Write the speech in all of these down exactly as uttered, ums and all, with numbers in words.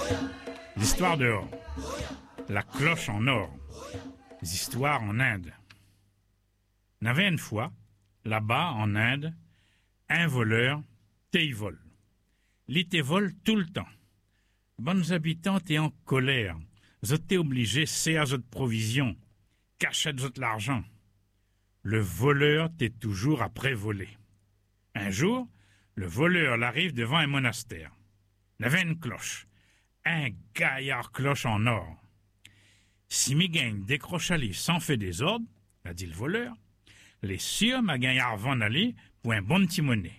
L'histoire dehors. La cloche en or. Les histoires en Inde. Il y avait une fois, là-bas en Inde, un voleur, t'y vole. Il te vole tout le temps. Bonnes habitants t'es en colère. Zot t'es obligé, c'est à zot provision. Cachette zot l'argent. Le voleur t'est toujours après voler. Un jour, le voleur l'arrive devant un monastère. Il y avait une cloche. Un gaillard cloche en or. Si mi gagne décroche aller sans fait des ordres, a dit le voleur, les sûr ma gagnard van aller pour un bon petit monnaie.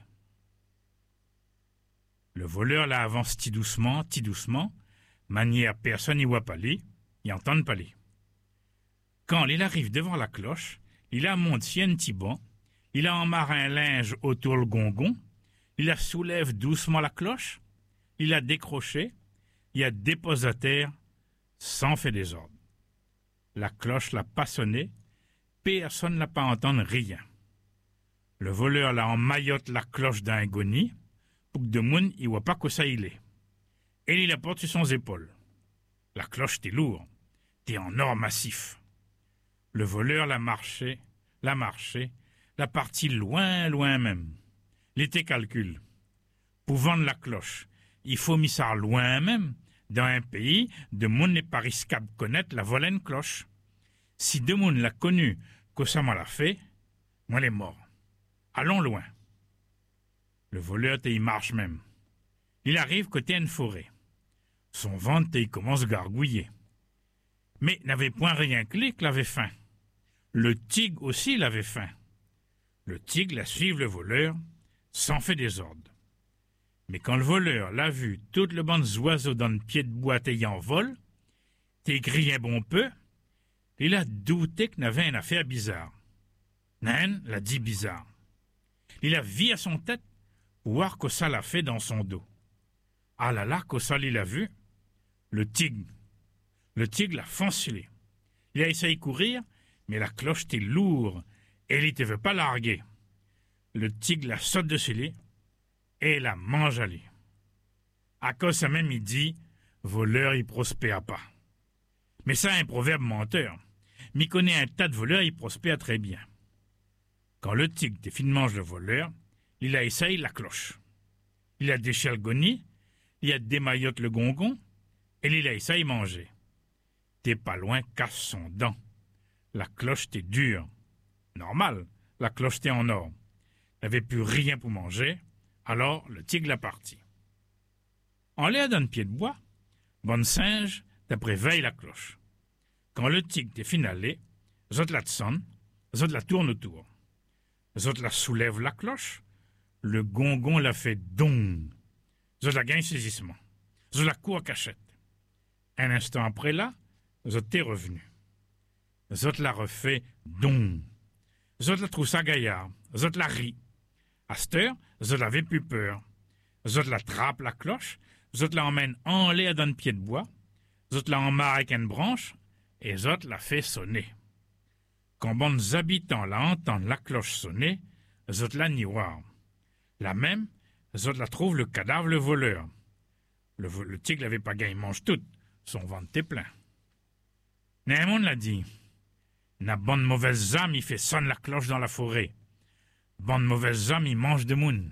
Le voleur la avance ti doucement, ti doucement, manière personne n'y voit pas les, y entend pas les. Quand il arrive devant la cloche, il a monté un petit banc, il a emmarré un linge autour le gongon, il la soulève doucement la cloche, il a décroché, il a déposé à terre, sans fait des ordres. La cloche l'a pas sonné, personne n'a pas entendu rien. Le voleur l'a emmaillote la cloche d'un goni, pour que de moun y voit pas que ça il est. Et il la porte sur son épaule. La cloche t'est lourd, t'es en or massif. Le voleur l'a marché, l'a marché, l'a parti loin, loin même. L'été calcule. Pour vendre la cloche, il faut mis ça loin même, dans un pays, de moun n'est pas risquable connaître la volée cloche. Si de moun l'a connu, que ça m'en l'a fait, moi l'est mort. Allons loin. Le voleur t'y marche même. Il arrive côté une forêt. Son ventre t'y commence à gargouiller. Mais n'avait point rien que lui l'avait faim. Le tigre aussi l'avait faim. Le tigre la suive le voleur, sans fait des ordres. Mais quand le voleur l'a vu toutes les bandes oiseaux dans le pied de bois ayant vol, t'es grillé un bon peu, il a douté qu'il n'avait une affaire bizarre. Nain l'a dit bizarre. Il a vu à son tête pour voir que ça l'a fait dans son dos. Ah là là, que ça l'a vu. Le tigre. Le tigre l'a foncé. Il a essayé de courir, mais la cloche était lourde et il ne veut pas larguer. Le tigre la saute dessus lui et la mange à lui. À cause ça même, il dit, voleur, il prospère pas. Mais ça, un proverbe menteur. M'y connaît un tas de voleurs, il prospère très bien. Quand le tigre t'es fin mange le voleur, il a essayé la cloche. Il a déchiré le goni, il a démailloté le gongon, et il a essayé manger. T'es pas loin, casse son dent. La cloche t'est dure. Normal, la cloche t'est en or. N'avait plus rien pour manger, alors le tigre l'a parti. En l'air d'un pied de bois, bonne singe, d'après veille la cloche. Quand le tigre t'est finalé, zot la sonne, zot la tourne autour. Zot la soulève la cloche, le gongon la fait dong. Zot la gagne saisissement. Zot la court cachette. Un instant après là, zot t'est revenu. Zot la refait dong. Zot la trouve ça gaillard. Zot la rit. À cette heure, zot l'avait plus peur. Zot la trappe la cloche, zot la emmène en l'air d'un pied de bois, zot la emmarre avec une branche, et zot la fait sonner. Quand bonnes habitants la entendent la cloche sonner, zot la niroir. La même, zot la trouve le cadavre le voleur. Le, vo- le tigre l'avait pas gagné, il mange tout, son ventre est plein. Néanmoins l'a dit, n'a bonne mauvaise âme, il fait sonner la cloche dans la forêt. Bonne mauvaise âme, il mange de moun.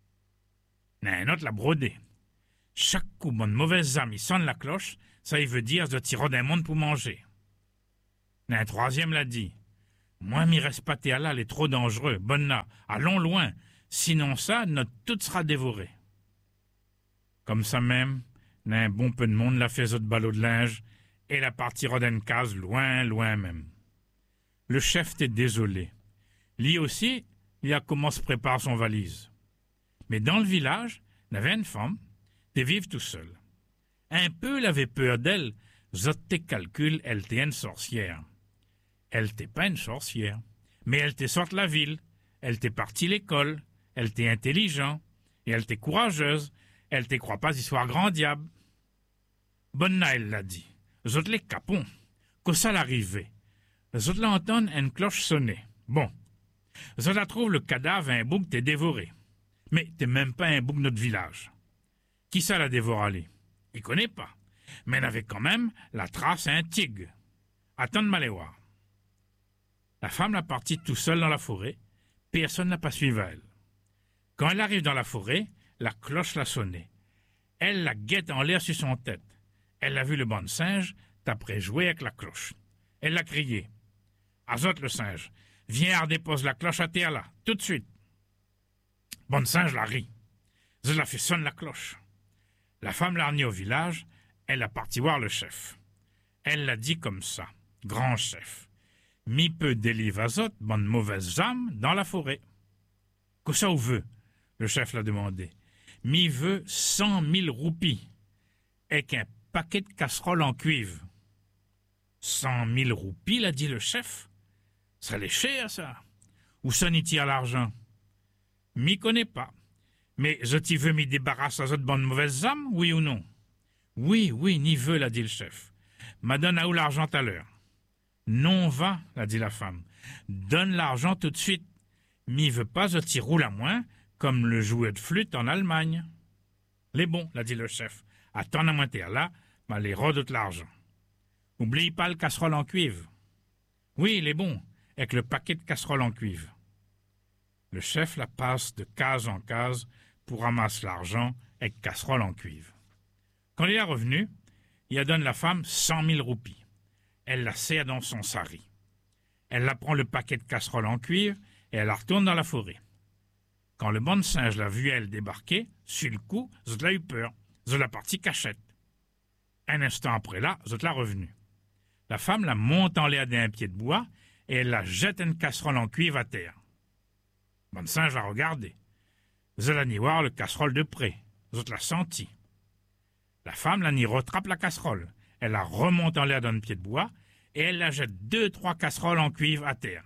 N'a un autre l'a brodé. Chaque coup, bonne mauvaise âme, il sonne la cloche, ça il veut dire, doit tirer d'un monde pour manger. N'a un troisième l'a dit, moi, m'y reste pas t'es là, elle est trop dangereux, bonne là, allons loin, sinon ça, notre tout sera dévoré. Comme ça même, n'a un bon peu de monde l'a fait autre ballot de linge, et la partira d'une case loin, loin même. Le chef était désolé. Lui aussi, il a commencé à préparer son valise. Mais dans le village, il y avait une femme, qui vivait tout seul. Un peu, il avait peur d'elle, zot te calcul, elle était une sorcière. Elle n'était pas une sorcière, mais elle était sortie de la ville, elle était partie l'école, elle était intelligente, et elle était courageuse, elle te croit pas histoire grand diable. Bonne elle l'a dit, zot les capons, que ça l'arrivait. Zot l'entendent une cloche sonner. Bon, zot la trouve le cadavre un bouc t'est dévoré. Mais t'es même pas un bouc de notre village. Qui ça l'a dévoré? Il connaît pas. mais elle avait quand même la trace à un tigre. Attends de m'aller voir. La femme l'a partie tout seule dans la forêt. Personne n'a pas suivi elle. Quand elle arrive dans la forêt, la cloche l'a sonné. Elle la guette en l'air sur son tête. Elle a vu le bon singe d'après jouer avec la cloche. Elle l'a crié. Azote le singe, viens dépose la cloche à terre là, tout de suite. Bon singe la rit. Je la fait sonner la cloche. La femme l'a ramenée au village, elle a parti voir le chef. Elle l'a dit comme ça, grand chef. Mi peu délivre Azote, bonne mauvaise âme, dans la forêt. Que ça ou veut? Le chef l'a demandé. Mi veut cent mille roupies, et qu'un paquet de casseroles en cuivre. Cent mille roupies, l'a dit le chef. Ça l'est cher, ça. Où ça n'y tire l'argent? M'y connais pas. Mais je t'y veux m'y débarrasser à cette bonne mauvaise âme, oui ou non? Oui, oui, n'y veut, l'a dit le chef. M'a donne à où l'argent à l'heure? Non, va, l'a dit la femme. Donne l'argent tout de suite. M'y veut pas, je t'y roule à moins, comme le jouet de flûte en Allemagne. Les bons, l'a dit le chef. Attends à moins terre là, m'a les rôde de l'argent. Oublie pas le casserole en cuivre. Oui, les bons, avec le paquet de casseroles en cuivre. Le chef la passe de case en case pour ramasser l'argent avec casserole en cuivre. Quand il est revenu, il a donné la femme cent mille roupies. Elle la serre dans son sari. Elle la prend le paquet de casseroles en cuivre et elle la retourne dans la forêt. Quand le bon singe l'a vu elle débarquer, sur le coup, Zot l'a eu peur. Zot l'a parti cachette. Un instant après là, Zot l'a revenu. La femme la monte en l'air d'un pied de bois et elle la jette une casserole en cuivre à terre. Bon singe l'a regardé. Zot l'a ni voir le casserole de près. Zot l'a senti. La femme la ni rattrape la casserole. Elle la remonte en l'air d'un pied de bois et elle la jette deux, trois casseroles en cuivre à terre.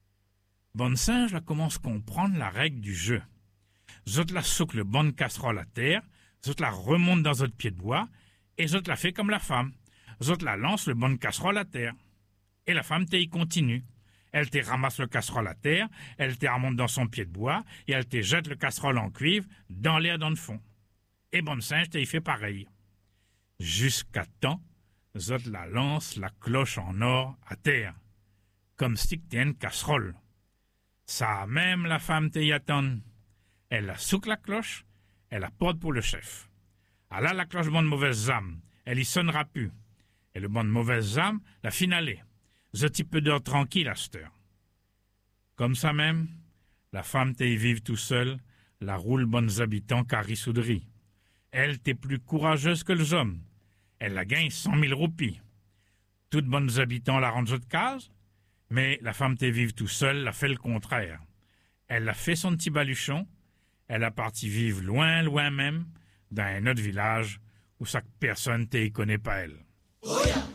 Bon singe la commence à comprendre la règle du jeu. Zot la souque le bonne casserole à terre, Zot la remonte dans votre pied de bois, et Zot la fait comme la femme. Zot la lance le bonne casserole à terre. Et la femme te y continue. Elle te ramasse le casserole à terre, elle te remonte dans son pied de bois, et elle te jette le casserole en cuivre dans l'air dans le fond. Et bon singe te y fait pareil. Jusqu'à temps, Zot la lance la cloche en or à terre, comme si t'es une casserole. Ça même la femme te y attend. Elle la souque la cloche, elle la porte pour le chef. Ah là, la cloche bonne mauvaise âme, elle y sonnera plus. Et le bonne mauvaise âme, la finale. Ce petit peu d'heure tranquille à cette heure. Comme ça même, la femme te y vive tout seul, la roule bonnes habitants carisouderie. Elle t'est plus courageuse que les hommes. Elle la gagne cent mille roupies. Toutes bonnes habitants la rendent de case, mais la femme te vive tout seul la fait le contraire. Elle a fait son petit baluchon, elle a parti vivre loin, loin même, dans un autre village où chaque personne te y connaît pas elle. Oh yeah.